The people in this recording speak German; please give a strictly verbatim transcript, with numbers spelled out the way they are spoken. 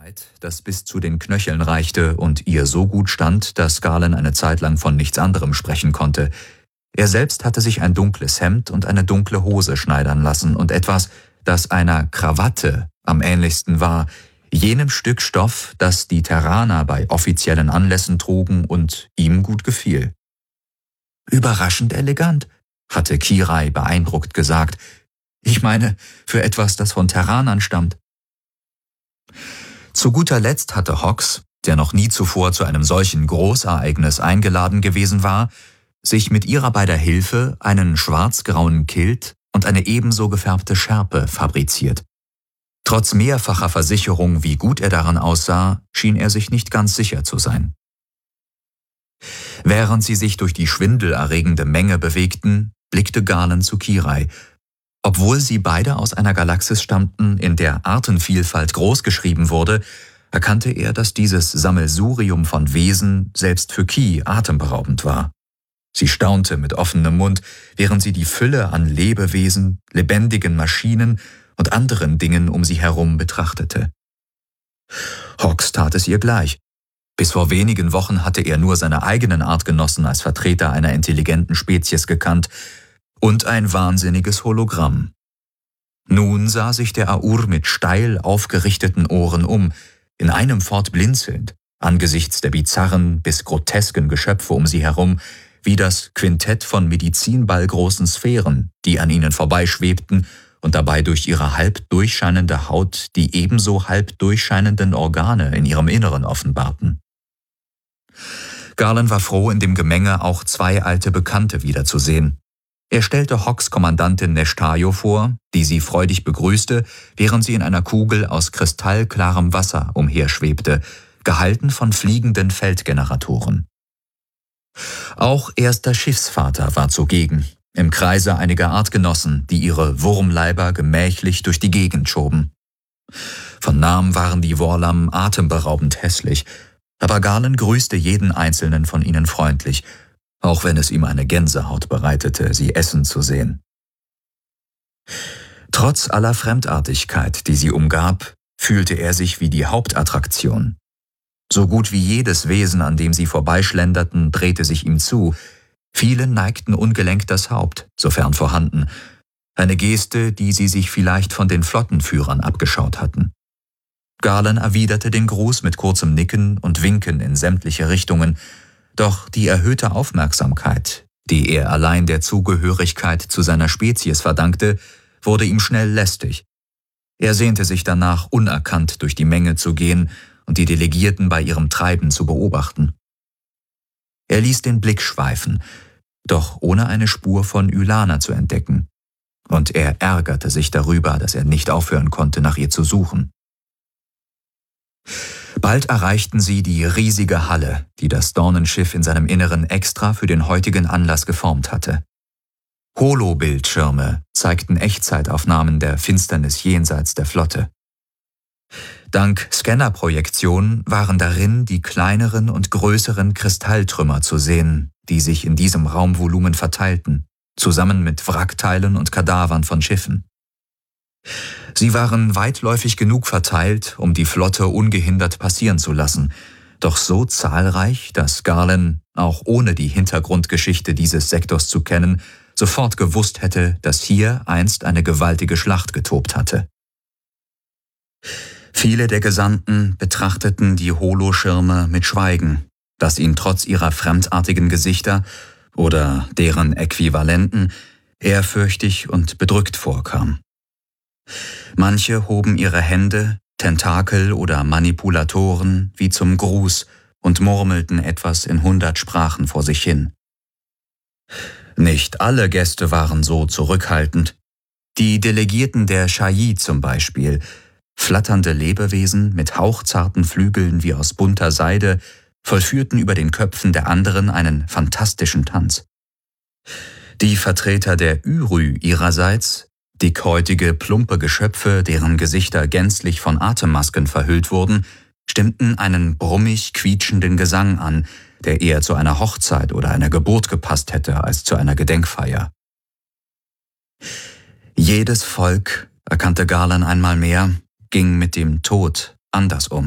Kleid, das bis zu den Knöcheln reichte und ihr so gut stand, dass Galen eine Zeit lang von nichts anderem sprechen konnte. Er selbst hatte sich ein dunkles Hemd und eine dunkle Hose schneidern lassen und etwas, das einer Krawatte am ähnlichsten war, jenem Stück Stoff, das die Terraner bei offiziellen Anlässen trugen und ihm gut gefiel. »Überraschend elegant«, hatte Kirai beeindruckt gesagt. »Ich meine, für etwas, das von Terranern stammt.« Zu guter Letzt hatte Hawks, der noch nie zuvor zu einem solchen Großereignis eingeladen gewesen war, sich mit ihrer beider Hilfe einen schwarz-grauen Kilt und eine ebenso gefärbte Schärpe fabriziert. Trotz mehrfacher Versicherung, wie gut er daran aussah, schien er sich nicht ganz sicher zu sein. Während sie sich durch die schwindelerregende Menge bewegten, blickte Galen zu Kirai. Obwohl sie beide aus einer Galaxis stammten, in der Artenvielfalt großgeschrieben wurde, erkannte er, dass dieses Sammelsurium von Wesen selbst für Ki atemberaubend war. Sie staunte mit offenem Mund, während sie die Fülle an Lebewesen, lebendigen Maschinen und anderen Dingen um sie herum betrachtete. Hawks tat es ihr gleich. Bis vor wenigen Wochen hatte er nur seine eigenen Artgenossen als Vertreter einer intelligenten Spezies gekannt und ein wahnsinniges Hologramm. Nun sah sich der Aur mit steil aufgerichteten Ohren um, in einem fort blinzelnd, angesichts der bizarren bis grotesken Geschöpfe um sie herum, wie das Quintett von medizinballgroßen Sphären, die an ihnen vorbeischwebten und dabei durch ihre halb durchscheinende Haut die ebenso halb durchscheinenden Organe in ihrem Inneren offenbarten. Galen war froh, in dem Gemenge auch zwei alte Bekannte wiederzusehen. Er stellte Hawks Kommandantin Neshtayo vor, die sie freudig begrüßte, während sie in einer Kugel aus kristallklarem Wasser umherschwebte, gehalten von fliegenden Feldgeneratoren. Auch erster Schiffsvater war zugegen, im Kreise einiger Artgenossen, die ihre Wurmleiber gemächlich durch die Gegend schoben. Von Namen waren die Worlam atemberaubend hässlich, aber Galen grüßte jeden einzelnen von ihnen freundlich, auch wenn es ihm eine Gänsehaut bereitete, sie essen zu sehen. Trotz aller Fremdartigkeit, die sie umgab, fühlte er sich wie die Hauptattraktion. So gut wie jedes Wesen, an dem sie vorbeischlenderten, drehte sich ihm zu. Viele neigten ungelenkt das Haupt, sofern vorhanden, eine Geste, die sie sich vielleicht von den Flottenführern abgeschaut hatten. Galen erwiderte den Gruß mit kurzem Nicken und Winken in sämtliche Richtungen, doch die erhöhte Aufmerksamkeit, die er allein der Zugehörigkeit zu seiner Spezies verdankte, wurde ihm schnell lästig. Er sehnte sich danach, unerkannt durch die Menge zu gehen und die Delegierten bei ihrem Treiben zu beobachten. Er ließ den Blick schweifen, doch ohne eine Spur von Ylana zu entdecken, und er ärgerte sich darüber, dass er nicht aufhören konnte, nach ihr zu suchen. Bald erreichten sie die riesige Halle, die das Dornenschiff in seinem Inneren extra für den heutigen Anlass geformt hatte. Holobildschirme zeigten Echtzeitaufnahmen der Finsternis jenseits der Flotte. Dank Scannerprojektion waren darin die kleineren und größeren Kristalltrümmer zu sehen, die sich in diesem Raumvolumen verteilten, zusammen mit Wrackteilen und Kadavern von Schiffen. Sie waren weitläufig genug verteilt, um die Flotte ungehindert passieren zu lassen, doch so zahlreich, dass Galen, auch ohne die Hintergrundgeschichte dieses Sektors zu kennen, sofort gewusst hätte, dass hier einst eine gewaltige Schlacht getobt hatte. Viele der Gesandten betrachteten die Holoschirme mit Schweigen, das ihnen trotz ihrer fremdartigen Gesichter oder deren Äquivalenten ehrfürchtig und bedrückt vorkam. Manche hoben ihre Hände, Tentakel oder Manipulatoren wie zum Gruß und murmelten etwas in hundert Sprachen vor sich hin. Nicht alle Gäste waren so zurückhaltend. Die Delegierten der Shai zum Beispiel, flatternde Lebewesen mit hauchzarten Flügeln wie aus bunter Seide, vollführten über den Köpfen der anderen einen fantastischen Tanz. Die Vertreter der Ürü ihrerseits, dickhäutige, plumpe Geschöpfe, deren Gesichter gänzlich von Atemmasken verhüllt wurden, stimmten einen brummig quietschenden Gesang an, der eher zu einer Hochzeit oder einer Geburt gepasst hätte als zu einer Gedenkfeier. Jedes Volk, erkannte Galen einmal mehr, ging mit dem Tod anders um.